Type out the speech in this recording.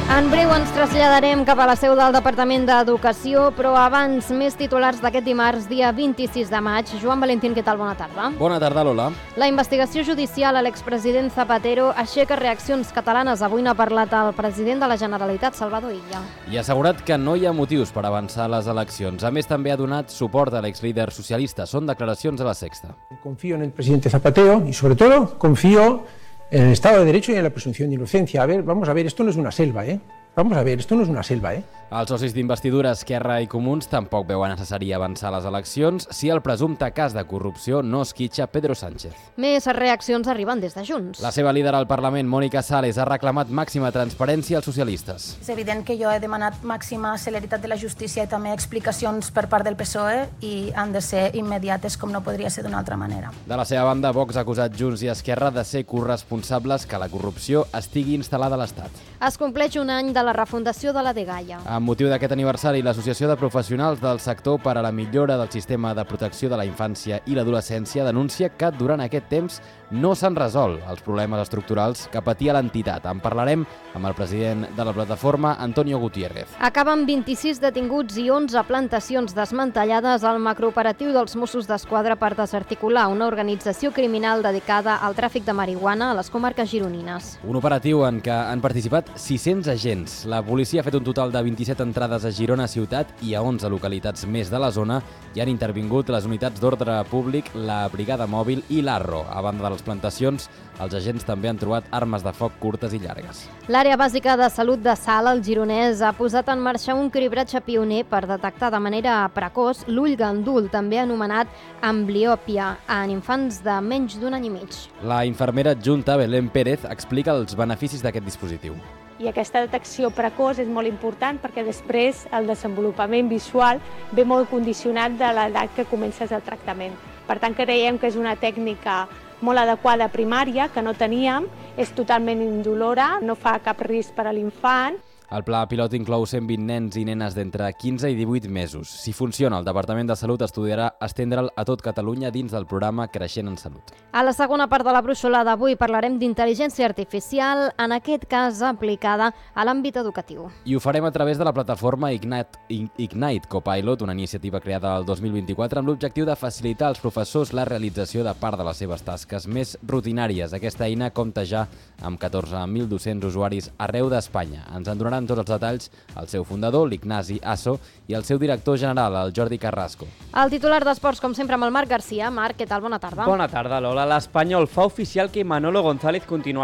En breu ens traslladarem cap a la seu del Departament d'Educació, però abans més titulars d'aquest dimarts, dia 26 de maig. Joan Valentín, què tal? Bona tarda. Bona tarda, Lola. La investigació judicial a l'expresident Zapatero aixeca reaccions catalanes. Avui n'ha parlat el president de la Generalitat, Salvador Illa. I ha assegurat que no hi ha motius per avançar les eleccions. A més, també ha donat suport a l'exlíder socialista. Són declaracions a La Sexta. Confío en el presidente Zapatero y, sobre todo, confío en el Estado de Derecho y en la presunción de inocencia. Vamos a ver, esto no es una selva, Vamos a ver, esto no es una selva, Els socis d'investidura Esquerra i Comuns tampoc veuen necessari avançar les eleccions si el presumpte cas de corrupció no esquitxa Pedro Sánchez. Més reaccions arriben des de Junts. La seva líder al Parlament, Mònica Sales, ha reclamat màxima transparència als socialistes. És evident que jo he demanat màxima celeritat de la justícia i també explicacions per part del PSOE i han de ser immediates com no podria ser d'una altra manera. De la seva banda, Vox ha acusat Junts i Esquerra de ser corresponsables que la corrupció estigui instal·lada a l'Estat. Es compleix un any de la refundació de la Dgaia. Amb motiu d'aquest aniversari, l'Associació de Professionals del Sector per a la Millora del Sistema de Protecció de la Infància i l'Adolescència denuncia que durant aquest temps no s'han resolt els problemes estructurals que patia l'entitat. En parlarem amb el president de la plataforma, Antonio Gutiérrez. Acaben 26 detinguts i 11 plantacions desmantellades al macrooperatiu dels Mossos d'Esquadra per desarticular una organització criminal dedicada al tràfic de marihuana a les comarques gironines. Un operatiu en què han participat 600 agents. La policia ha fet un total de 27 entrades a Girona ciutat i a 11 localitats més de la zona i han intervingut les unitats d'ordre públic, la brigada mòbil i l'Arro. A banda de les plantacions, els agents també han trobat armes de foc curtes i llargues. L'àrea bàsica de salut de Salt, al Gironès, ha posat en marxa un cribratge pioner per detectar de manera precoç l'ull gandul, també anomenat ambliòpia, en infants de menys d'un any i mig. La infermera adjunta Belén Pérez explica els beneficis d'aquest dispositiu. I aquesta detecció precoç és molt important perquè després el desenvolupament visual ve molt condicionat de l'edat que comences el tractament. Per tant, creiem que és una tècnica molt adequada primària, que no teníem, és totalment indolora, no fa cap risc per a l'infant. El pla pilot inclou 120 nens i nenes d'entre 15 i 18 mesos. Si funciona, el Departament de Salut estudiarà estendre'l a tot Catalunya dins del programa Creixent en Salut. A la segona part de la brúixola d'avui parlarem d'intel·ligència artificial, en aquest cas aplicada a l'àmbit educatiu. I ho farem a través de la plataforma Ignite Copilot, una iniciativa creada el 2024 amb l'objectiu de facilitar als professors la realització de part de les seves tasques més rutinàries. Aquesta eina compta ja amb 14.200 usuaris arreu d'Espanya. Ens en donaran tots els detalls el seu fundador, l'Ignasi Asso, i el seu director general, el Jordi Carrasco. El titular d'Esports, com sempre, amb el Marc Garcia. Marc, què tal? Bona tarda. Bona tarda, Lola. L'Espanyol fa oficial que Manolo González continuarà